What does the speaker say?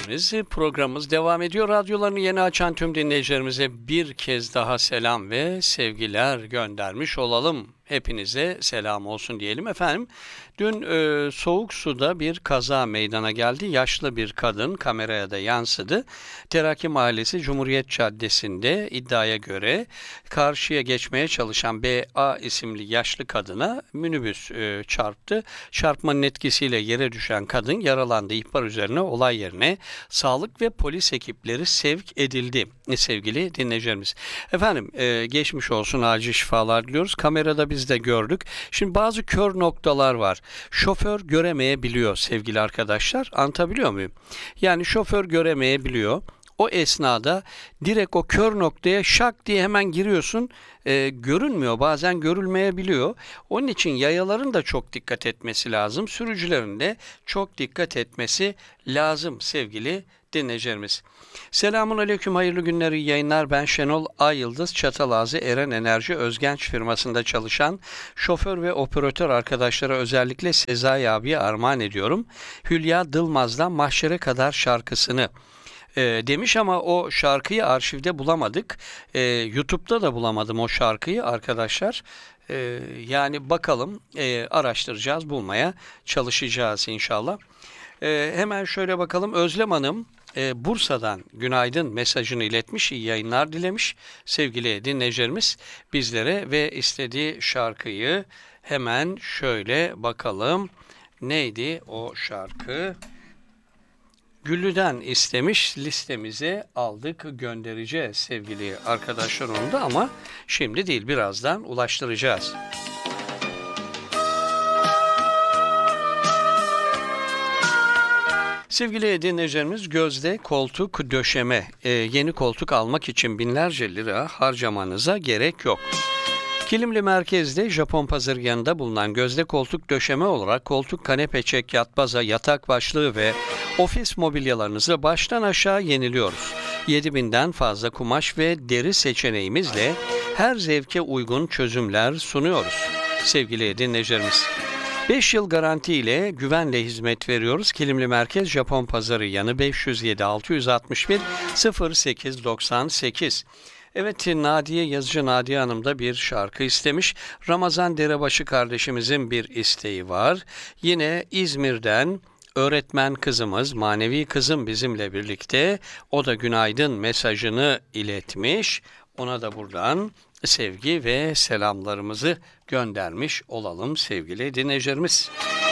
dinleyicilerimiz. Programımız devam ediyor. Radyolarını yeni açan tüm dinleyicilerimize bir kez daha selam ve sevgiler göndermiş olalım. Hepinize selam olsun diyelim efendim. Dün soğuk suda bir kaza meydana geldi. Yaşlı bir kadın kameraya da yansıdı. Terakki Mahallesi Cumhuriyet Caddesi'nde iddiaya göre karşıya geçmeye çalışan B.A. isimli yaşlı kadına minibüs çarptı. Çarpmanın etkisiyle yere düşen kadın yaralandı. İhbar üzerine olay yerine sağlık ve polis ekipleri sevk edildi. Sevgili dinleyicilerimiz. Efendim geçmiş olsun, acil şifalar diliyoruz. Kamerada biz de gördük. Şimdi bazı kör noktalar var. Şoför göremeyebiliyor sevgili arkadaşlar. Anlatabiliyor muyum? Yani şoför göremeyebiliyor. O esnada direkt o kör noktaya şak diye hemen giriyorsun. Görünmüyor, bazen görülmeyebiliyor. Onun için yayaların da çok dikkat etmesi lazım. Sürücülerin de çok dikkat etmesi lazım sevgili dinleyicilerimiz. Selamun aleyküm, hayırlı günler, iyi yayınlar. Ben Şenol Ayıldız, Çatalazı Eren Enerji Özgenç firmasında çalışan şoför ve operatör arkadaşlara özellikle Sezai abiye armağan ediyorum. Hülya Dılmaz'dan Mahşere Kadar şarkısını demiş ama o şarkıyı arşivde bulamadık. YouTube'da da bulamadım o şarkıyı arkadaşlar. Yani bakalım, araştıracağız, bulmaya çalışacağız inşallah. Hemen şöyle bakalım. Özlem Hanım Bursa'dan günaydın mesajını iletmiş, iyi yayınlar dilemiş sevgili dinleyicilerimiz bizlere ve istediği şarkıyı hemen şöyle bakalım. Neydi o şarkı? Güllü'den istemiş, listemize aldık, göndereceğiz sevgili arkadaşlar onu da, ama şimdi değil, birazdan ulaştıracağız. Sevgili dinleyicilerimiz, gözde koltuk döşeme, yeni koltuk almak için binlerce lira harcamanıza gerek yok. Kilimli Merkez'de Japon Pazarı yanında bulunan gözde koltuk döşeme olarak koltuk, kanepe, çekyat, baza, yatak başlığı ve ofis mobilyalarınızı baştan aşağı yeniliyoruz. 7000'den fazla kumaş ve deri seçeneğimizle her zevke uygun çözümler sunuyoruz sevgili dinleyicilerimiz. 5 yıl garanti ile güvenle hizmet veriyoruz. Kilimli Merkez Japon Pazarı yanı 507 661 0898. Evet, Yazıcı Nadiye Hanım da bir şarkı istemiş. Ramazan Derebaşı kardeşimizin bir isteği var. Yine İzmir'den öğretmen kızımız, manevi kızım bizimle birlikte. O da günaydın mesajını iletmiş. Ona da buradan sevgi ve selamlarımızı göndermiş olalım sevgili dinleyicilerimiz.